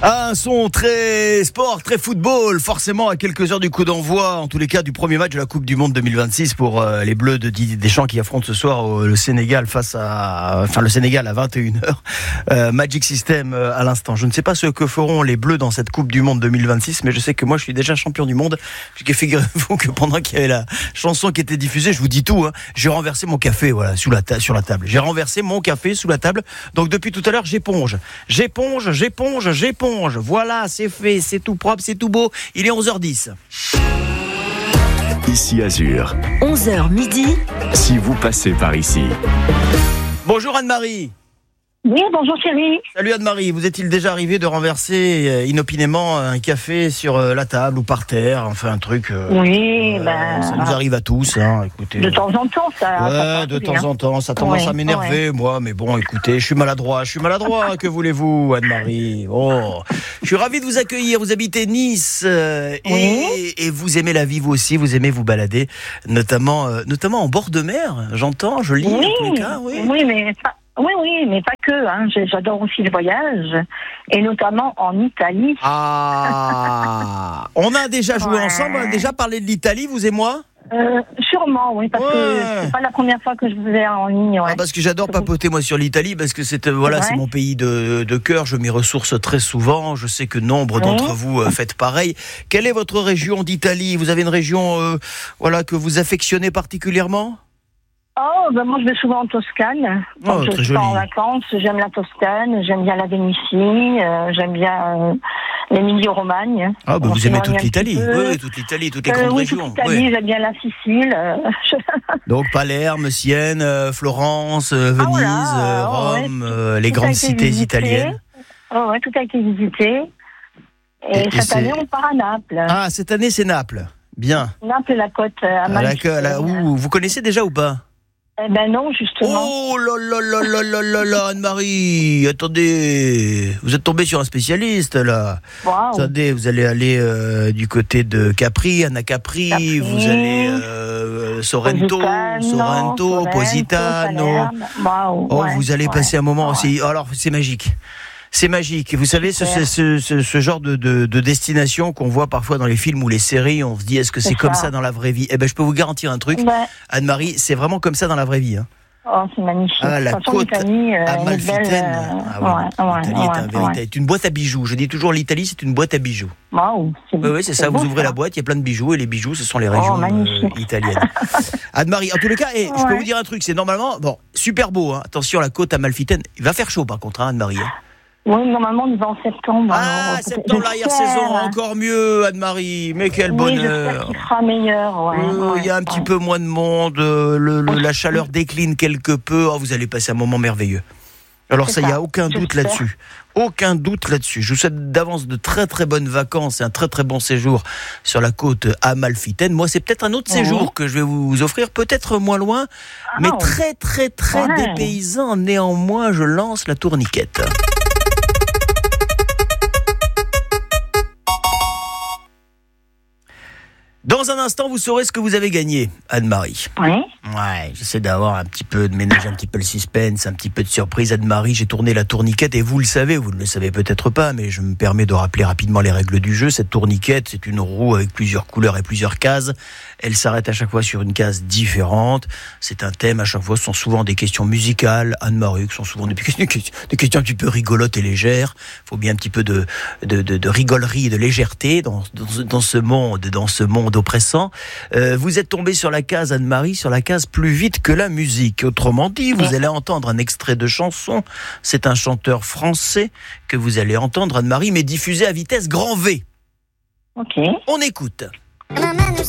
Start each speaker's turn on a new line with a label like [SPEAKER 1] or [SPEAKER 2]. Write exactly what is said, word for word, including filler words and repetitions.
[SPEAKER 1] Un son très sport, très football, forcément à quelques heures du coup d'envoi, en tous les cas du premier match de la Coupe du Monde deux mille vingt-six pour euh, les Bleus de Didier Deschamps qui affrontent ce soir euh, le Sénégal face à, enfin le Sénégal à vingt et une heures. Euh, Magic System euh, à l'instant. Je ne sais pas ce que feront les Bleus dans cette Coupe du Monde deux mille vingt-six, mais je sais que moi je suis déjà champion du monde. Puisque figurez-vous que pendant qu'il y avait la chanson qui était diffusée, je vous dis tout, hein, j'ai renversé mon café, voilà, sous la ta- sur la table. J'ai renversé mon café sous la table. Donc depuis tout à l'heure, j'éponge, j'éponge, j'éponge, j'éponge. Voilà, c'est fait, c'est tout propre, c'est tout beau. Il est onze heures dix.
[SPEAKER 2] Ici Azur.
[SPEAKER 3] onze heures midi.
[SPEAKER 2] Si vous passez par ici.
[SPEAKER 1] Bonjour Anne-Marie.
[SPEAKER 4] Oui, bonjour chérie.
[SPEAKER 1] Salut Anne-Marie, vous est-il déjà arrivé de renverser euh, inopinément un café sur euh, la table ou par terre, enfin un truc euh,
[SPEAKER 4] Oui,
[SPEAKER 1] euh,
[SPEAKER 4] ben...
[SPEAKER 1] ça nous arrive à tous, hein, écoutez.
[SPEAKER 4] De temps en temps, ça...
[SPEAKER 1] Ouais,
[SPEAKER 4] ça
[SPEAKER 1] de
[SPEAKER 4] bien.
[SPEAKER 1] temps en temps, ça tendance
[SPEAKER 4] Ouais,
[SPEAKER 1] à m'énerver,
[SPEAKER 4] ouais.
[SPEAKER 1] moi, mais bon, écoutez, je suis maladroit, je suis maladroit, que voulez-vous, Anne-Marie? Oh, je suis ravi de vous accueillir, vous habitez Nice, euh, et,
[SPEAKER 4] Oui.
[SPEAKER 1] et vous aimez la vie, vous aussi, vous aimez vous balader, notamment, euh, notamment en bord de mer, j'entends, je lis,
[SPEAKER 4] Oui,
[SPEAKER 1] en tous les cas, oui.
[SPEAKER 4] oui, mais pas... Oui, oui, mais pas que. Hein. J'ai- J'adore aussi le voyage, et notamment en Italie.
[SPEAKER 1] Ah, on a déjà joué
[SPEAKER 4] Ouais.
[SPEAKER 1] ensemble, on a déjà parlé de l'Italie, vous et moi.
[SPEAKER 4] Euh, sûrement, oui, parce
[SPEAKER 1] Ouais.
[SPEAKER 4] que c'est pas la première fois que je vous ai en ligne. Ouais.
[SPEAKER 1] Ah, parce que j'adore papoter moi sur l'Italie, parce que c'est euh, voilà,
[SPEAKER 4] Ouais.
[SPEAKER 1] c'est mon pays de, de cœur. Je m'y ressource très souvent. Je sais que nombre d'entre
[SPEAKER 4] Ouais.
[SPEAKER 1] vous euh, faites pareil. Quelle est votre région d'Italie? Vous avez une région, euh, voilà, que vous affectionnez particulièrement?
[SPEAKER 4] Oh, ben moi je vais souvent en Toscane. Quand
[SPEAKER 1] Oh,
[SPEAKER 4] je
[SPEAKER 1] très
[SPEAKER 4] suis pas en
[SPEAKER 1] joli.
[SPEAKER 4] vacances, j'aime la Toscane, j'aime bien la Vénétie, euh, j'aime bien euh, l'Émilie-Romagne.
[SPEAKER 1] Ah, bah
[SPEAKER 4] On
[SPEAKER 1] vous aimez
[SPEAKER 4] s'éloigne
[SPEAKER 1] toute
[SPEAKER 4] un petit
[SPEAKER 1] l'Italie.
[SPEAKER 4] peu.
[SPEAKER 1] Oui, oui, toute l'Italie, toutes les
[SPEAKER 4] Euh,
[SPEAKER 1] grandes
[SPEAKER 4] oui,
[SPEAKER 1] régions.
[SPEAKER 4] toute l'Italie,
[SPEAKER 1] Oui.
[SPEAKER 4] j'aime bien la Sicile. euh, je-
[SPEAKER 1] Donc Palerme, Sienne, euh, Florence, euh, Venise,
[SPEAKER 4] voilà,
[SPEAKER 1] euh,
[SPEAKER 4] oh, ouais,
[SPEAKER 1] Rome,
[SPEAKER 4] tout-
[SPEAKER 1] euh, les
[SPEAKER 4] tout a
[SPEAKER 1] grandes
[SPEAKER 4] été
[SPEAKER 1] cités
[SPEAKER 4] visité.
[SPEAKER 1] italiennes.
[SPEAKER 4] Oh, ouais, tout a été visité. Et,
[SPEAKER 1] Et- et
[SPEAKER 4] cette
[SPEAKER 1] c'est-
[SPEAKER 4] année, on part à Naples.
[SPEAKER 1] Ah, cette année c'est Naples. Bien.
[SPEAKER 4] Naples, la côte euh,
[SPEAKER 1] À la,
[SPEAKER 4] Amalfitane.
[SPEAKER 1] à la- ouh, vous connaissez déjà ou pas?
[SPEAKER 4] Eh ben non, justement.
[SPEAKER 1] Oh là là là là là là là, Anne-Marie, attendez, vous êtes tombé sur un spécialiste là.
[SPEAKER 4] Waouh.
[SPEAKER 1] Attendez, vous allez aller euh, du côté de Capri, Anna Capri,
[SPEAKER 4] Capri.
[SPEAKER 1] vous allez euh, Sorrento,
[SPEAKER 4] Positano,
[SPEAKER 1] Sorrento,
[SPEAKER 4] Sorrento,
[SPEAKER 1] Positano.
[SPEAKER 4] Palerme. Waouh,
[SPEAKER 1] Oh,
[SPEAKER 4] ouais,
[SPEAKER 1] vous allez
[SPEAKER 4] ouais.
[SPEAKER 1] passer un moment
[SPEAKER 4] Ouais.
[SPEAKER 1] aussi. Alors, c'est magique. C'est magique. Et vous savez, ce,
[SPEAKER 4] Super.
[SPEAKER 1] ce, ce, ce genre de, de, de destination qu'on voit parfois dans les films ou les séries, on se dit, est-ce que c'est
[SPEAKER 4] C'est
[SPEAKER 1] comme
[SPEAKER 4] ça.
[SPEAKER 1] ça dans la vraie vie? Eh ben, je peux vous garantir un truc,
[SPEAKER 4] Ouais.
[SPEAKER 1] Anne-Marie, c'est vraiment comme ça dans la vraie vie. Hein.
[SPEAKER 4] Oh, c'est magnifique.
[SPEAKER 1] Ah, la
[SPEAKER 4] De toute façon,
[SPEAKER 1] côte
[SPEAKER 4] l'Italie, euh, elle est
[SPEAKER 1] Amalfitaine.
[SPEAKER 4] belle, euh,
[SPEAKER 1] Ah ouais,
[SPEAKER 4] ouais, ouais,
[SPEAKER 1] l'Italie est un
[SPEAKER 4] ouais,
[SPEAKER 1] véritable-
[SPEAKER 4] ouais.
[SPEAKER 1] est une boîte à bijoux. Je dis toujours, l'Italie, c'est une boîte à bijoux.
[SPEAKER 4] Waouh, c'est
[SPEAKER 1] Oui, oui, c'est ça.
[SPEAKER 4] beau,
[SPEAKER 1] Vous ouvrez la boîte, il y a plein de bijoux, et les bijoux, ce sont les régions euh,
[SPEAKER 4] magnifique.
[SPEAKER 1] italiennes. Anne-Marie, en tous les cas, et je peux
[SPEAKER 4] Ouais.
[SPEAKER 1] vous dire un truc, c'est normalement, bon, super beau, hein. Attention, la côte Amalfitaine. Il va faire chaud, par contre, hein, Anne-Marie. hein.
[SPEAKER 4] Oui, normalement, on y va en septembre.
[SPEAKER 1] Ah,
[SPEAKER 4] alors,
[SPEAKER 1] septembre,
[SPEAKER 4] j'espère.
[SPEAKER 1] l'arrière-saison, encore mieux, Anne-Marie. Mais quel
[SPEAKER 4] Oui, j'espère
[SPEAKER 1] bonheur.
[SPEAKER 4] qu'il sera meilleur. Ouais,
[SPEAKER 1] Euh,
[SPEAKER 4] ouais,
[SPEAKER 1] Il y a un petit
[SPEAKER 4] ouais.
[SPEAKER 1] peu moins de monde, euh, le, le- la chaleur décline quelque peu. Oh, vous allez passer un moment merveilleux. Alors
[SPEAKER 4] C'est
[SPEAKER 1] ça, il n'y a
[SPEAKER 4] ça,
[SPEAKER 1] aucun doute
[SPEAKER 4] j'espère.
[SPEAKER 1] là-dessus. Aucun doute là-dessus. Je vous souhaite d'avance de très très bonnes vacances et un très très bon séjour sur la côte Amalfitaine. Moi, c'est peut-être un autre
[SPEAKER 4] Ouais.
[SPEAKER 1] séjour que je vais vous offrir, peut-être moins loin, mais
[SPEAKER 4] Ah,
[SPEAKER 1] très très très
[SPEAKER 4] ouais.
[SPEAKER 1] dépaysant. Néanmoins, je lance la tourniquette. Dans un instant, vous saurez ce que vous avez gagné, Anne-Marie.
[SPEAKER 4] Oui.
[SPEAKER 1] Ouais, j'essaie d'avoir un petit peu de ménage, un petit peu le suspense, un petit peu de surprise. Anne-Marie, j'ai tourné la tourniquette et vous le savez, vous ne le savez peut-être pas, mais je me permets de rappeler rapidement les règles du jeu. Cette tourniquette, c'est une roue avec plusieurs couleurs et plusieurs cases. Elle s'arrête à chaque fois sur une case différente. C'est un thème, à chaque fois, ce sont souvent des questions musicales. Anne-Marie, ce sont souvent des questions, des questions un petit peu rigolotes et légères. Il faut bien un petit peu de, de, de, de rigolerie et de légèreté dans, dans, dans ce monde, dans ce monde oppressant. Euh, vous êtes tombé sur la case, Anne-Marie, sur la case plus vite que la musique. Autrement dit, vous allez entendre un extrait de chanson. C'est un chanteur français que vous allez entendre, Anne-Marie, mais diffusé à vitesse grand V.
[SPEAKER 4] Ok.
[SPEAKER 1] On écoute.
[SPEAKER 5] Maman,